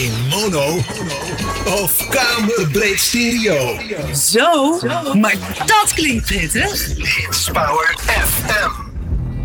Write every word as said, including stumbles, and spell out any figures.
In mono of kamerbreed stereo. Zo, maar dat klinkt prettig. Hits Power F M.